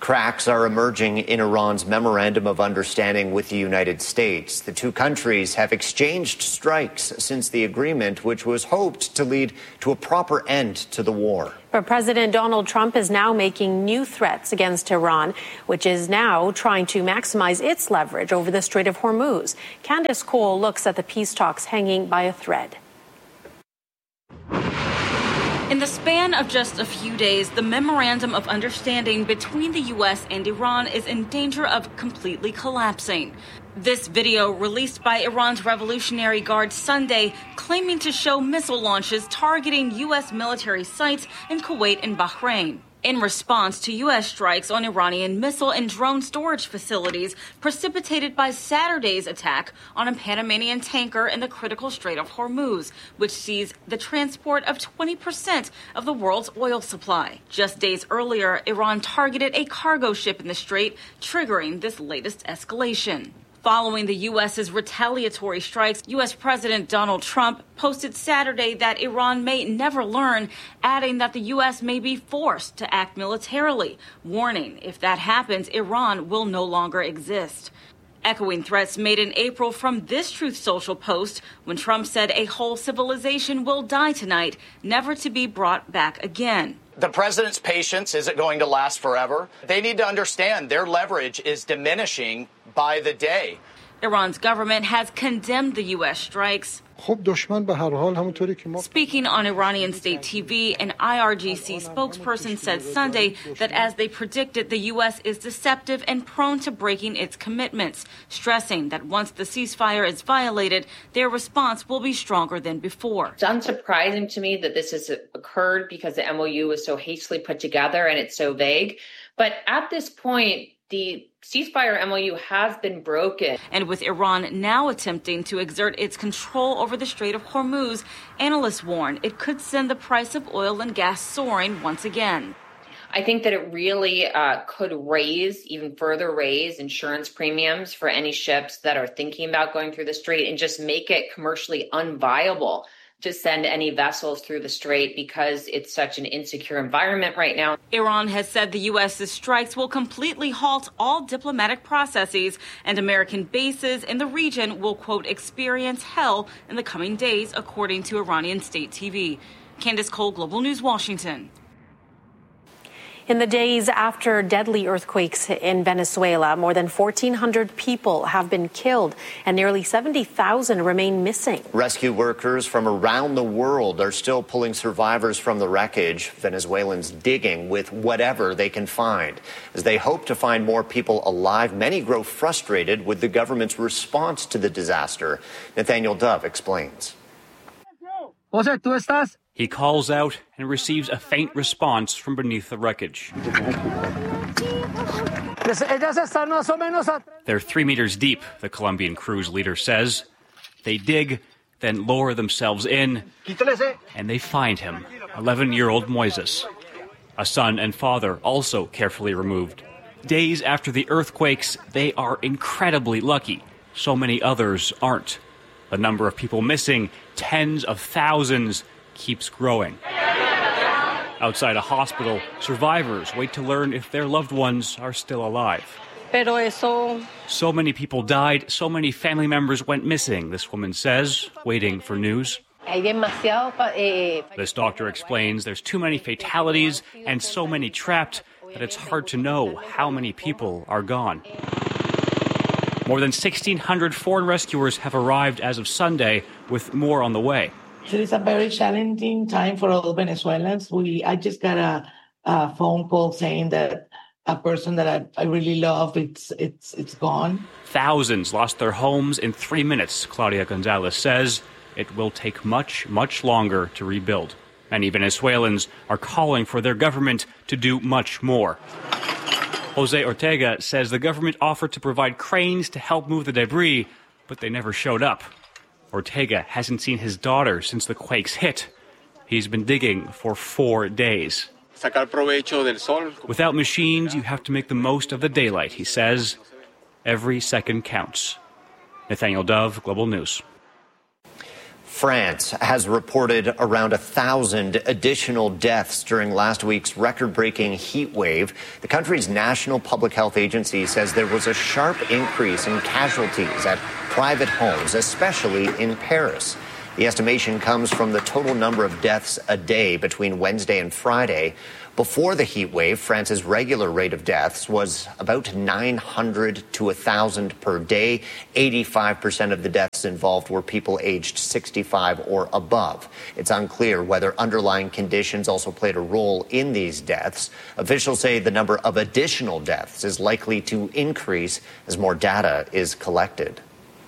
Cracks are emerging in Iran's memorandum of understanding with the United States. The two countries have exchanged strikes since the agreement, which was hoped to lead to a proper end to the war. But President Donald Trump is now making new threats against Iran, which is now trying to maximize its leverage over the Strait of Hormuz. Candace Cole looks at the peace talks hanging by a thread. In the span of just a few days, the memorandum of understanding between the U.S. and Iran is in danger of completely collapsing. This video, released by Iran's Revolutionary Guard Sunday, claiming to show missile launches targeting U.S. military sites in Kuwait and Bahrain, in response to U.S. strikes on Iranian missile and drone storage facilities precipitated by Saturday's attack on a Panamanian tanker in the critical Strait of Hormuz, which sees the transport of 20% of the world's oil supply. Just days earlier, Iran targeted a cargo ship in the strait, triggering this latest escalation. Following the U.S.'s retaliatory strikes, U.S. President Donald Trump posted Saturday that Iran may never learn, adding that the U.S. may be forced to act militarily, warning if that happens, Iran will no longer exist. Echoing threats made in April from this Truth Social post when Trump said a whole civilization will die tonight, never to be brought back again. The president's patience isn't going to last forever. They need to understand their leverage is diminishing by the day. Iran's government has condemned the U.S. strikes. Speaking on Iranian state TV, an IRGC spokesperson said Sunday that as they predicted, the U.S. is deceptive and prone to breaking its commitments, stressing that once the ceasefire is violated, their response will be stronger than before. It's unsurprising to me that this has occurred because the MOU was so hastily put together and it's so vague. But at this point, the ceasefire MOU has been broken. And with Iran now attempting to exert its control over the Strait of Hormuz, analysts warn it could send the price of oil and gas soaring once again. I think that it really could even further raise insurance premiums for any ships that are thinking about going through the strait and just make it commercially unviable to send any vessels through the strait because it's such an insecure environment right now. Iran has said the U.S.'s strikes will completely halt all diplomatic processes, and American bases in the region will, quote, experience hell in the coming days, according to Iranian state TV. Candace Cole, Global News, Washington. In the days after deadly earthquakes in Venezuela, more than 1,400 people have been killed and nearly 70,000 remain missing. Rescue workers from around the world are still pulling survivors from the wreckage. Venezuelans digging with whatever they can find. As they hope to find more people alive, many grow frustrated with the government's response to the disaster. Nathaniel Dove explains. He calls out and receives a faint response from beneath the wreckage. They're 3 meters deep, the Colombian crew's leader says. They dig, then lower themselves in, and they find him, 11-year-old Moises. A son and father also carefully removed. Days after the earthquakes, they are incredibly lucky. So many others aren't. The number of people missing, tens of thousands, keeps growing. Outside a hospital, survivors wait to learn if their loved ones are still alive. So many people died, so many family members went missing, this woman says, waiting for news. This doctor explains there's too many fatalities and so many trapped that it's hard to know how many people are gone. More than 1,600 foreign rescuers have arrived as of Sunday, with more on the way. It is a very challenging time for all Venezuelans. I just got a phone call saying that a person that I really love, it's gone. Thousands lost their homes in 3 minutes, Claudia Gonzalez says. It will take much, much longer to rebuild. Many Venezuelans are calling for their government to do much more. Jose Ortega says the government offered to provide cranes to help move the debris, but they never showed up. Ortega hasn't seen his daughter since the quakes hit. He's been digging for 4 days. Without machines, you have to make the most of the daylight, he says. Every second counts. Nathaniel Dove, Global News. France has reported around 1,000 additional deaths during last week's record-breaking heat wave. The country's National Public Health Agency says there was a sharp increase in casualties at private homes, especially in Paris. The estimation comes from the total number of deaths a day between Wednesday and Friday. Before the heat wave, France's regular rate of deaths was about 900 to 1,000 per day. 85% of the deaths involved were people aged 65 or above. It's unclear whether underlying conditions also played a role in these deaths. Officials say the number of additional deaths is likely to increase as more data is collected.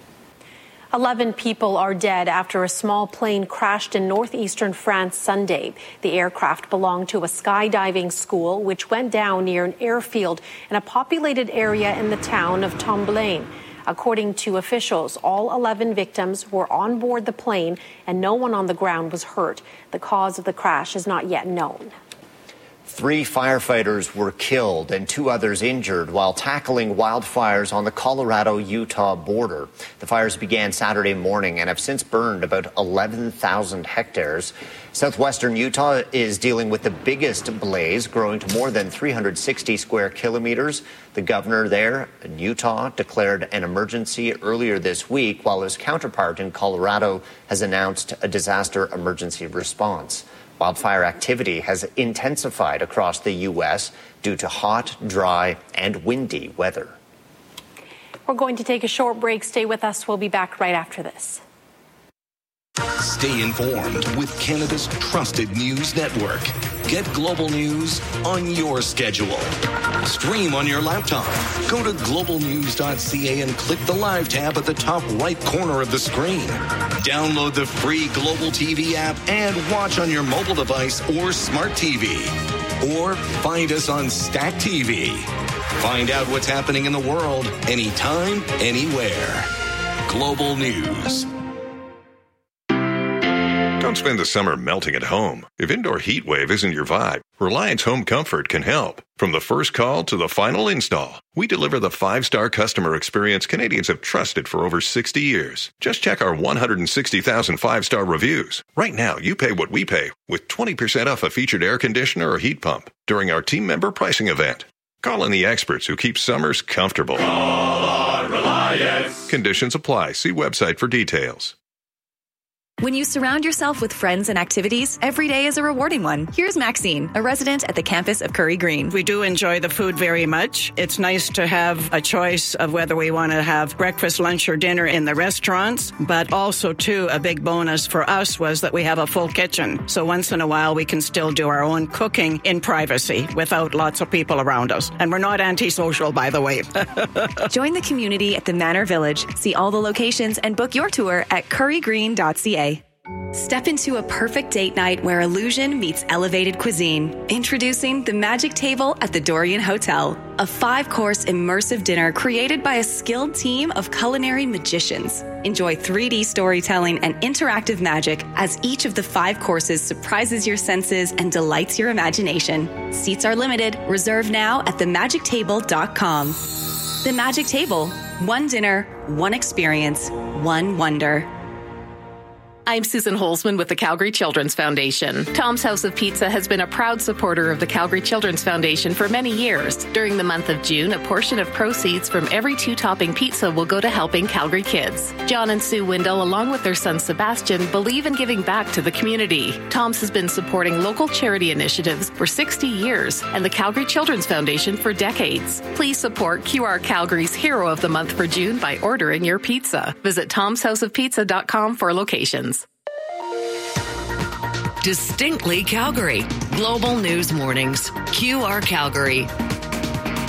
11 people are dead after a small plane crashed in northeastern France Sunday. The aircraft belonged to a skydiving school, which went down near an airfield in a populated area in the town of Tomblain. According to officials, all 11 victims were on board the plane and no one on the ground was hurt. The cause of the crash is not yet known. 3 firefighters were killed and 2 others injured while tackling wildfires on the Colorado-Utah border. The fires began Saturday morning and have since burned about 11,000 hectares. Southwestern Utah is dealing with the biggest blaze, growing to more than 360 square kilometers. The governor there in Utah declared an emergency earlier this week, while his counterpart in Colorado has announced a disaster emergency response. Wildfire activity has intensified across the U.S. due to hot, dry, and windy weather. We're going to take a short break. Stay with us. We'll be back right after this. Stay informed with Canada's trusted news network. Get global news on your schedule. Stream on your laptop. Go to globalnews.ca and click the live tab at the top right corner of the screen. Download the free Global TV app and watch on your mobile device or smart TV. Or find us on Stack TV. Find out what's happening in the world anytime, anywhere. Global News. Don't spend the summer melting at home. If indoor heat wave isn't your vibe, Reliance Home Comfort can help. From the first call to the final install, we deliver the 5-star customer experience Canadians have trusted for over 60 years. Just check our 160,000 5-star reviews. Right now, you pay what we pay with 20% off a featured air conditioner or heat pump during our team member pricing event. Call in the experts who keep summers comfortable. Call on Reliance. Conditions apply. See website for details. When you surround yourself with friends and activities, every day is a rewarding one. Here's Maxine, a resident at the campus of Curry Green. We do enjoy the food very much. It's nice to have a choice of whether we want to have breakfast, lunch, or dinner in the restaurants. But also, too, a big bonus for us was that we have a full kitchen. So once in a while, we can still do our own cooking in privacy without lots of people around us. And we're not antisocial, by the way. Join the community at the Manor Village. See all the locations and book your tour at currygreen.ca. Step into a perfect date night where illusion meets elevated cuisine. Introducing the Magic Table at the Dorian Hotel, a 5-course immersive dinner created by a skilled team of culinary magicians. Enjoy 3D storytelling and interactive magic as each of the 5 courses surprises your senses and delights your imagination. Seats are limited. Reserve now at themagictable.com. The Magic Table. One dinner, one experience, one wonder. I'm Susan Holzman with the Calgary Children's Foundation. Tom's House of Pizza has been a proud supporter of the Calgary Children's Foundation for many years. During the month of June, a portion of proceeds from every 2-topping pizza will go to helping Calgary kids. John and Sue Windle, along with their son Sebastian, believe in giving back to the community. Tom's has been supporting local charity initiatives for 60 years and the Calgary Children's Foundation for decades. Please support QR Calgary's Hero of the Month for June by ordering your pizza. Visit tomshouseofpizza.com for locations. Distinctly Calgary. Global News Mornings. QR Calgary.